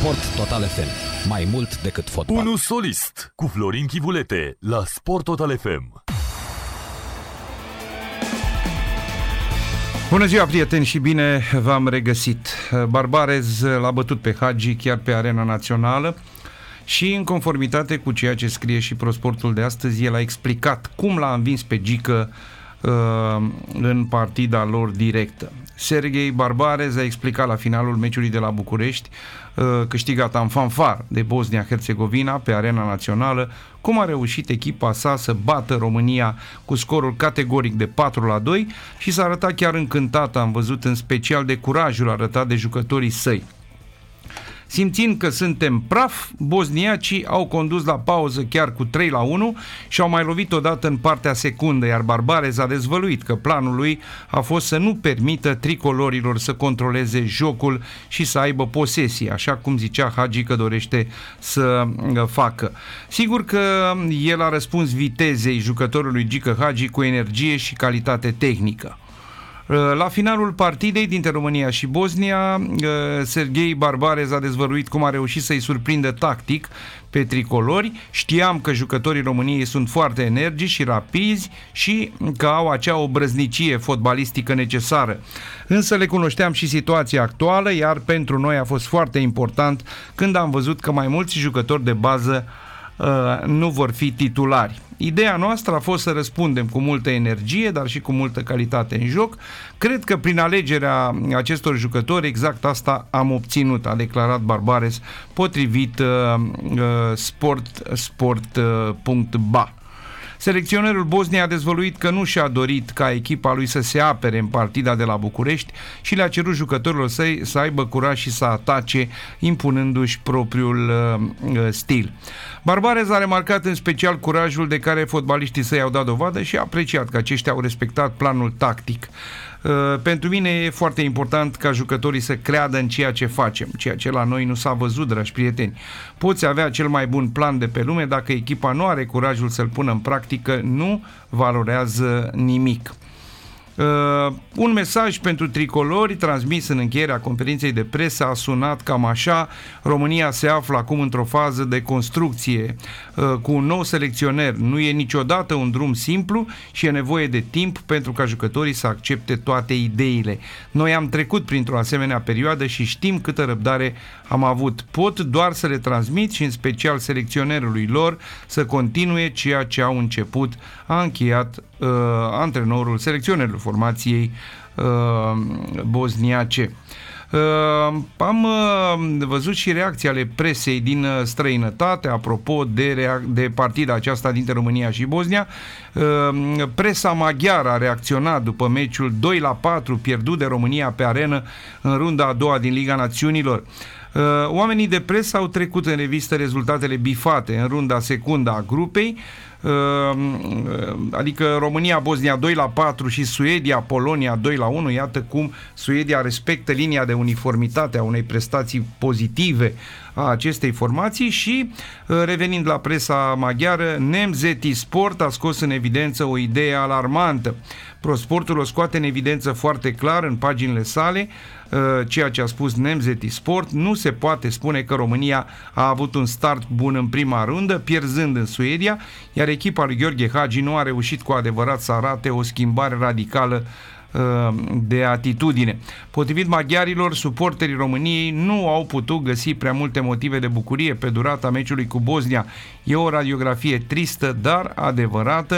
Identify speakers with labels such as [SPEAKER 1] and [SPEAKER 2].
[SPEAKER 1] Sport Total FM. Mai mult decât fotbal.
[SPEAKER 2] Unu solist cu Florin Chivulete la Sport Total FM.
[SPEAKER 3] Bună ziua, prieteni, și bine v-am regăsit. Barbarez l-a bătut pe Hagi chiar pe arena națională și, în conformitate cu ceea ce scrie și Prosportul de astăzi, el a explicat cum l-a învins pe Gică în partida lor directă. Serghei Barbarez a explicat la finalul meciului de la București, câștigat în fanfar de Bosnia-Herzegovina pe arena națională, cum a reușit echipa sa să bată România cu scorul categoric de 4-2 și s-a arătat chiar încântat, am văzut, în special de curajul arătat de jucătorii săi. Simțind că suntem praf, bosniacii au condus la pauză chiar cu 3-1 și au mai lovit odată în partea secundă, iar Barbarez a dezvăluit că planul lui a fost să nu permită tricolorilor să controleze jocul și să aibă posesie, așa cum zicea Hagi că dorește să facă. Sigur că el a răspuns vitezei jucătorului Gică Hagi cu energie și calitate tehnică. La finalul partidei dintre România și Bosnia, Serghei Barbarez a dezvăluit cum a reușit să-i surprindă tactic pe tricolori. Știam că jucătorii României sunt foarte energici și rapizi și că au acea obrăznicie fotbalistică necesară. Însă le cunoșteam și situația actuală, iar pentru noi a fost foarte important când am văzut că mai mulți jucători de bază nu vor fi titulari. Ideea noastră a fost să răspundem cu multă energie, dar și cu multă calitate în joc. Cred că prin alegerea acestor jucători exact asta am obținut, a declarat Barbarez, potrivit sport.ba. Selecționerul Bosniei a dezvăluit că nu și-a dorit ca echipa lui să se apere în partida de la București și le-a cerut jucătorilor săi să aibă curaj și să atace, impunându-și propriul stil. Barbarez a remarcat în special curajul de care fotbaliștii săi au dat dovadă și a apreciat că aceștia au respectat planul tactic. Pentru mine e foarte important ca jucătorii să creadă în ceea ce facem, ceea ce la noi nu s-a văzut, dragi prieteni. Poți avea cel mai bun plan de pe lume, dacă echipa nu are curajul să-l pună în practică, nu valorează nimic. Un mesaj pentru tricolori transmis în încheierea conferinței de presă a sunat cam așa: România se află acum într-o fază de construcție cu un nou selecționer. Nu e niciodată un drum simplu și e nevoie de timp pentru ca jucătorii să accepte toate ideile. Noi am trecut printr-o asemenea perioadă și știm câtă răbdare am avut. Pot doar să le transmit și în special selecționerului lor să continue ceea ce au început, a încheiat antrenorul, selecționerul formației bosniace. Am văzut și reacții ale presei din străinătate apropo de partida aceasta dintre România și Bosnia. Presa maghiară a reacționat după meciul 2-4 pierdut de România pe arenă în runda a doua din Liga Națiunilor. Oamenii de presă au trecut în revistă rezultatele bifate în runda secundă a grupei, adică România-Bosnia 2-4 și Suedia-Polonia 2-1. Iată cum Suedia respectă linia de uniformitate a unei prestații pozitive a acestei formații. Și revenind la presa maghiară, Nemzeti Sport a scos în evidență o idee alarmantă. Prosportul o scoate în evidență foarte clar în paginile sale, ceea ce a spus Nemzeti Sport. Nu se poate spune că România a avut un start bun în prima rundă, pierzând în Suedia, iar echipa lui Gheorghe Hagi nu a reușit cu adevărat să arate o schimbare radicală de atitudine. Potrivit maghiarilor, suporterii României nu au putut găsi prea multe motive de bucurie pe durata meciului cu Bosnia. E o radiografie tristă, dar adevărată.